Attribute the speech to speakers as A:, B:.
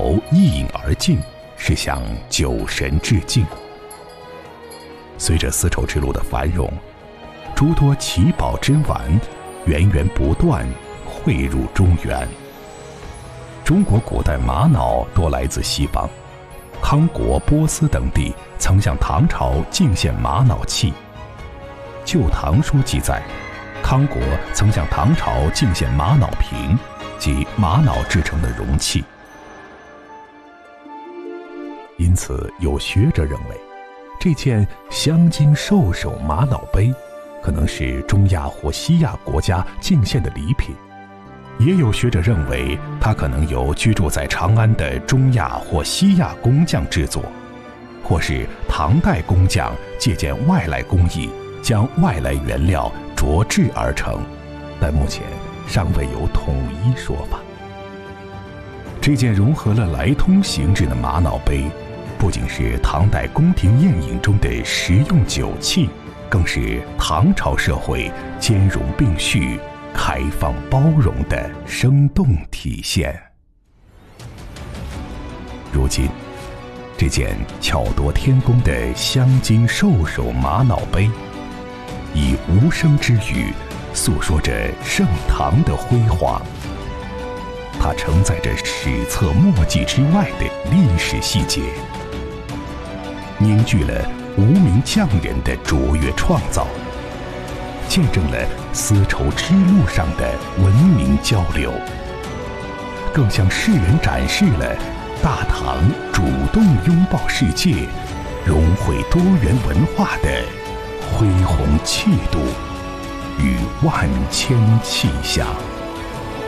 A: 头一饮而尽，是向酒神致敬。随着丝绸之路的繁荣，诸多奇宝珍玩源源不断汇入中原。中国古代玛瑙多来自西方，康国、波斯等地曾向唐朝进献玛瑙器。《旧唐书》记载，康国曾向唐朝进献玛瑙瓶，即玛瑙制成的容器。因此，有学者认为，这件镶金兽首玛瑙杯可能是中亚或西亚国家进献的礼品。也有学者认为，它可能由居住在长安的中亚或西亚工匠制作，或是唐代工匠借鉴外来工艺，将外来原料琢制而成，但目前尚未有统一说法。这件融合了来通形制的玛瑙杯，不仅是唐代宫廷宴饮中的实用酒器，更是唐朝社会兼容并蓄、开放包容的生动体现。如今，这件巧夺天工的镶金兽首玛瑙杯，以无声之语诉说着盛唐的辉煌。它承载着史册墨迹之外的历史细节，凝聚了无名匠人的卓越创造，见证了丝绸之路上的文明交流，更向世人展示了大唐主动拥抱世界、融汇多元文化的恢宏气度与万千气象。